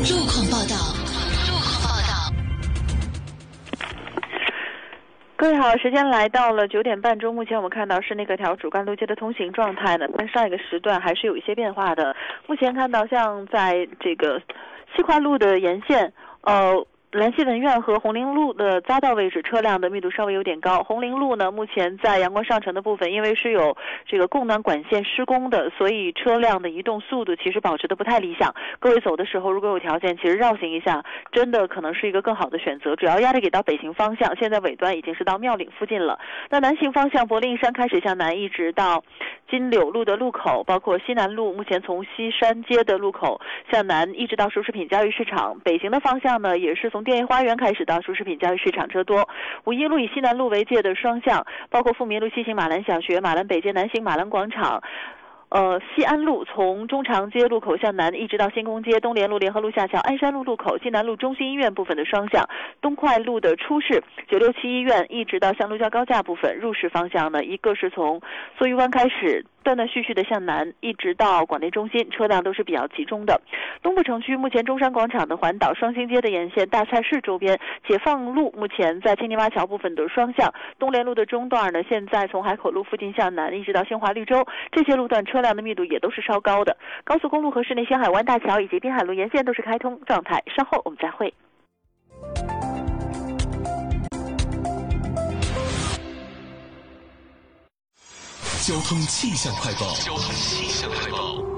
路况报道。 各位好，时间来到了9点半钟，目前我们看到是那个条主干路街的通行状态呢，跟上一个时段还是有一些变化的。目前看到像在这个西跨路的沿线，兰溪文苑和红陵路的匝道位置车辆的密度稍微有点高。红陵路呢，目前在阳光上城的部分，因为是有这个供暖管线施工的，所以车辆的移动速度其实保持的不太理想。各位走的时候如果有条件，其实绕行一下真的可能是一个更好的选择。主要压力给到北行方向，现在尾端已经是到庙岭附近了。那南行方向，柏林山开始向南一直到金柳路的路口，包括西南路，目前从西山街的路口向南一直到熟食品交易市场。北行的方向呢，也是从电业花园开始到熟食品交易市场车多。五一路以西南路为界的双向，包括富民路西行马兰小学、马兰北街南行马兰广场。西安路从中长街路口向南一直到新宫街，东联路联合路下桥，鞍山路路口，西南路中心医院部分的双向，东快路的出市967医院一直到向路交高架部分。入市方向呢，一个是从梭鱼湾开始断断续续的向南一直到广电中心，车辆都是比较集中的。东部城区目前中山广场的环岛、双星街的沿线、大菜市周边、解放路目前在青泥洼桥部分的双向，东联路的中段呢，现在从海口路附近向南一直到新华绿洲，这些路段车辆的密度也都是稍高的。高速公路和市内星海湾大桥以及滨海路沿线都是开通状态。稍后我们再会。 交通气象快报。